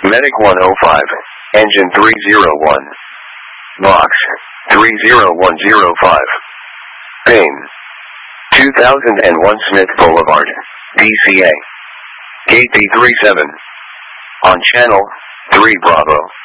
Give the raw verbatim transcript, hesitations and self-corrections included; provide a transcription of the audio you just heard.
Medic one oh five, Engine three oh one. Box, three oh one oh five. Ping. two thousand one Smith Boulevard, D C A. Gate D thirty-seven. On channel, three Bravo.